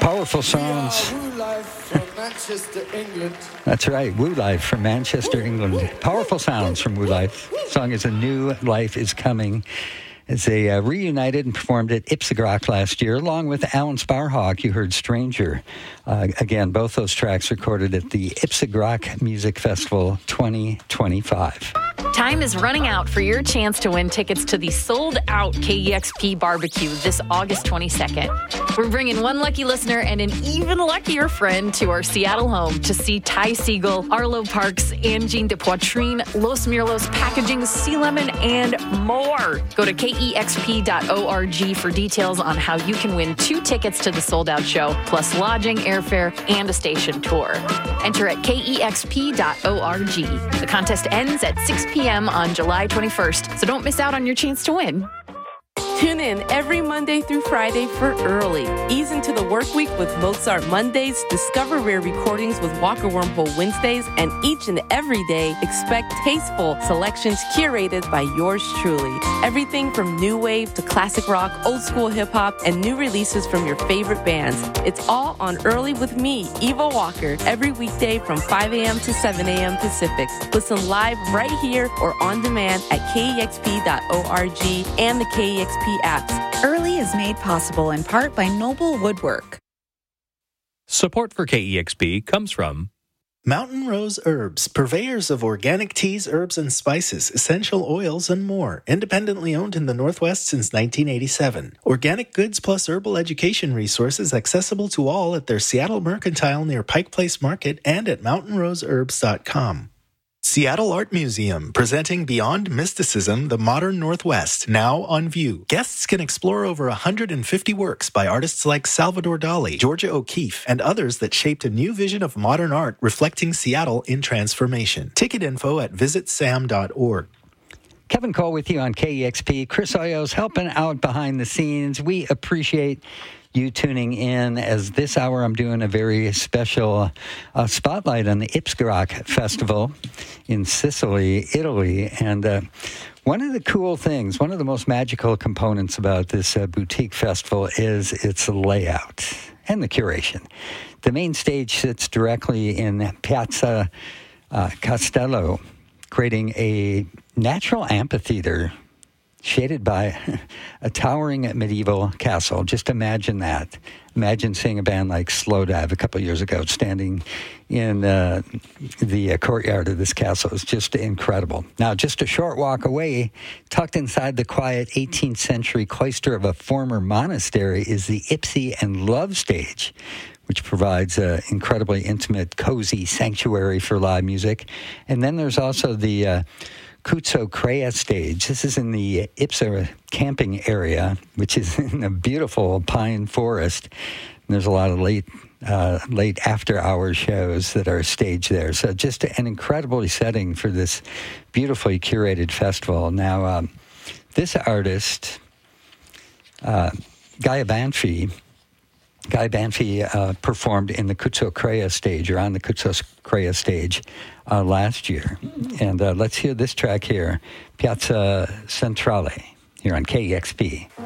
Powerful sounds. Woo Life from Manchester, England. That's right, Woo Life from Manchester, England. Powerful sounds from Woo Life. The song is A New Life is Coming. As they reunited and performed at Ipsegrak last year, along with Alan Sparhawk, you heard Stranger. Again, both those tracks recorded at the Ipsegrak Music Festival 2025. Time is running out for your chance to win tickets to the sold-out KEXP barbecue this August 22nd. We're bringing one lucky listener and an even luckier friend to our Seattle home to see Ty Segall, Arlo Parks, Angine de Poitrine, Los Mirlos Packaging, Sea Lemon, and more. Go to KEXP.org for details on how you can win 2 tickets to the sold-out show, plus lodging, airfare, and a station tour. Enter at KEXP.org. The contest ends at 6 p.m. on July 21st, so don't miss out on your chance to win. Tune in every Monday through Friday for Early. Ease into the work week with Mozart Mondays, discover rare recordings with Walker Wormhole Wednesdays, and each and every day expect tasteful selections curated by yours truly. Everything from new wave to classic rock, old school hip hop, and new releases from your favorite bands. It's all on Early with me, Eva Walker, every weekday from 5 a.m. to 7 a.m. Pacific. Listen live right here or on demand at KEXP.org and the KEXP apps. Early is made possible in part by Noble Woodwork. Support for KEXP comes from Mountain Rose Herbs, purveyors of organic teas, herbs, and spices, essential oils, and more. Independently owned in the Northwest since 1987. Organic goods plus herbal education resources accessible to all at their Seattle Mercantile near Pike Place Market and at mountainroseherbs.com. Seattle Art Museum, presenting Beyond Mysticism, the Modern Northwest, now on view. Guests can explore over 150 works by artists like Salvador Dali, Georgia O'Keeffe, and others that shaped a new vision of modern art reflecting Seattle in transformation. Ticket info at visitsam.org. Kevin Cole with you on KEXP. Chris Hoyos helping out behind the scenes. We appreciate you tuning in. As this hour I'm doing a very special spotlight on the Ipsegrak Festival in Sicily, Italy. And one of the cool things, one of the most magical components about this boutique festival is its layout and the curation. The main stage sits directly in Piazza Castello, creating a natural amphitheater shaded by a towering medieval castle. Just imagine that. Imagine seeing a band like Slowdive a couple of years ago standing in the courtyard of this castle. It's just incredible. Now, just a short walk away, tucked inside the quiet 18th century cloister of a former monastery, is the Ipsy and Love stage, which provides an incredibly intimate, cozy sanctuary for live music. And then there's also the Kutso Crea stage. This is in the Ipsa camping area, which is in a beautiful pine forest. And there's a lot of late after-hour shows that are staged there. So just an incredible setting for this beautifully curated festival. Now, this artist, Guy Banfi, performed in the Kutso Crea stage, or on the Kutso Crea stage, last year. And let's hear this track here, Piazza Centrale, here on KEXP.